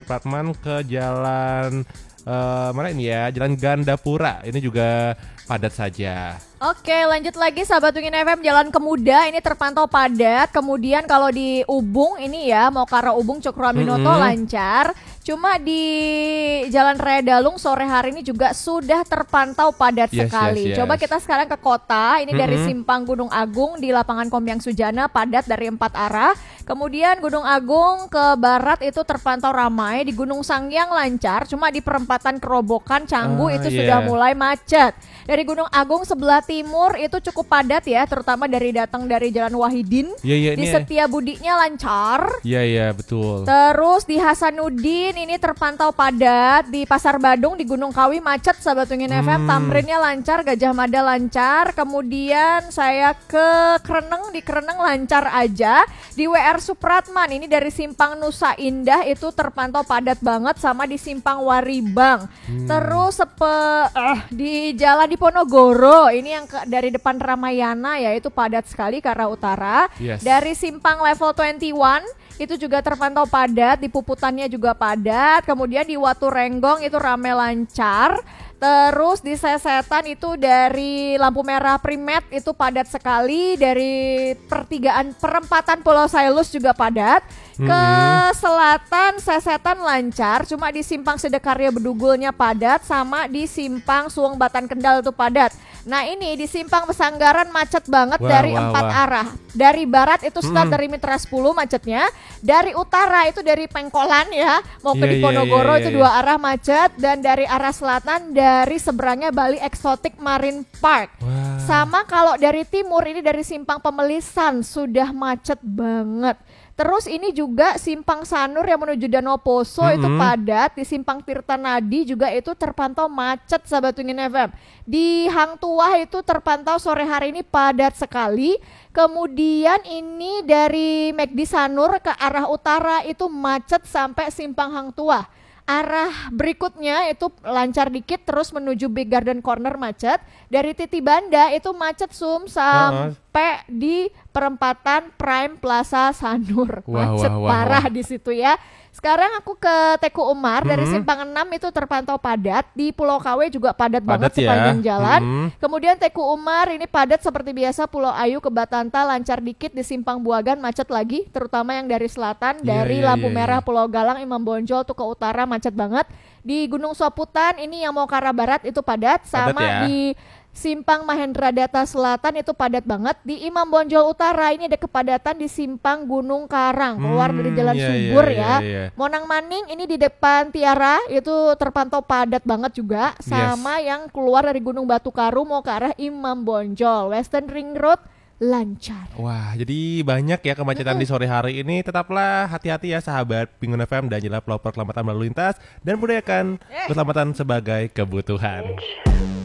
Supratman ke jalan mana ini ya? Jalan Gandapura. Ini juga padat saja. Oke, lanjut lagi sahabat Wingin FM, Jalan Kemuda ini terpantau padat. Kemudian kalau di Ubung ini ya, mau ke arah Ubung Cokroaminoto lancar. Cuma di Jalan Raya Dalung sore hari ini juga sudah terpantau padat sekali. Coba kita sekarang ke kota. Ini dari Simpang Gunung Agung di Lapangan Kompiang Sujana padat dari 4 arah. Kemudian Gunung Agung ke barat itu terpantau ramai. Di Gunung Sangyang lancar. Cuma di perempatan Kerobokan Canggu itu sudah mulai macet. Dari Gunung Agung sebelah timur itu cukup padat ya, terutama datang dari Jalan Wahidin. Di Setiabudinya lancar. Iya, betul. Terus di Hasanuddin ini terpantau padat. Di Pasar Badung di Gunung Kawi macet sahabat Wingin FM. Tamrinnya lancar, Gajah Mada lancar. Kemudian saya ke Kreneng, di Kreneng lancar aja. Di WR Supratman ini dari Simpang Nusa Indah itu terpantau padat banget, sama di Simpang Waribang. Terus di Jalan Diponegoro ini yang dari depan Ramayana ya, itu padat sekali ke arah utara. Dari Simpang Level 21 itu juga terpantau padat, di Puputannya juga padat. Kemudian di Watu Renggong itu rame lancar. Terus di Sesetan itu dari lampu merah Primet itu padat sekali. Dari perempatan Pulau Sailus juga padat. Ke selatan Sesetan lancar, cuma di Simpang Sedekarya Bedugulnya padat, sama di Simpang Suwung Batan Kendal itu padat. Nah ini di Simpang Pesanggaran macet banget dari 4 arah. Dari barat itu start dari Mitra 10 macetnya. Dari utara itu dari Pengkolan ya, mau ke Diponegoro itu 2 arah macet. Dan dari arah selatan dari seberangnya Bali Exotic Marine Park. Sama kalau dari timur ini dari Simpang Pemelisan sudah macet banget. Terus ini juga Simpang Sanur yang menuju Danau Poso itu padat. Di Simpang Tirta Nadi juga itu terpantau macet sahabat Wingin FM. Di Hang Tuah itu terpantau sore hari ini padat sekali. Kemudian ini dari McD Sanur ke arah utara itu macet sampai Simpang Hang Tuah. Arah berikutnya itu lancar dikit, terus menuju Big Garden Corner macet. Dari Titi Banda itu macet sampai di perempatan Prime Plaza Sanur. Macet parah di situ ya. Sekarang aku ke Teku Umar, dari Simpang 6 itu terpantau padat. Di Pulau KW juga padat banget sepanjang jalan. Kemudian Teku Umar ini padat seperti biasa. Pulau Ayu ke Batanta lancar dikit. Di Simpang Buagan macet lagi, terutama yang dari selatan. Dari lampu merah Pulau Galang Imam Bonjol tuh ke utara macet banget. Di Gunung Soputan ini yang mau ke arah barat itu padat. Sama di Simpang Mahendra Data Selatan itu padat banget. Di Imam Bonjol Utara ini ada kepadatan di Simpang Gunung Karang, keluar dari Jalan Subur ya. Monang Maning ini di depan Tiara itu terpantau padat banget juga. Sama yang keluar dari Gunung Batu Karu mau ke arah Imam Bonjol. Western Ring Road lancar. Wah, jadi banyak ya kemacetan di sore hari ini. Tetaplah hati-hati ya sahabat Wingin FM, dan jalanlah protokol keselamatan lalu lintas dan budayakan keselamatan sebagai kebutuhan.